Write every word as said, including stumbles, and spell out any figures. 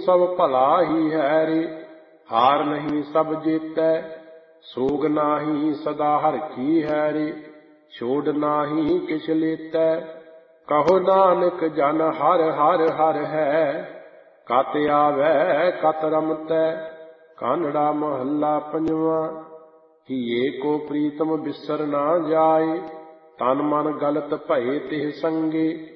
ਸਭ ਭਲਾ ਹੀ ਹੈ ਰੇ। ਹਾਰ ਨਹੀਂ ਸਭ ਜੀਤੈ, ਸੋਗ ਨਾਹੀ ਸਦਾ ਹਰ ਕੀ ਹੈ ਰੇ। ਛੋੜ ਨਾਹੀ ਕਿਛ ਲੇਤੈ, ਕਹੋ ਨਾਨਕ ਜਨ ਹਰਿ ਹਰਿ ਹਰਿ ਹੈ। ਕਤ ਆਵੈ ਕਤ ਰਮਤੈ, ਕਾਨੜਾ ਮਹੱਲਾ ਪੰਜਵਾਂ। ਹੀਏ ਕੋ ਪ੍ਰੀਤਮ ਬਿਸਰ ਨਾ ਜਾਇ, ਤਨ ਮਨ ਗਲਤ ਭਏ ਤਿਹ ਸੰਗੇ।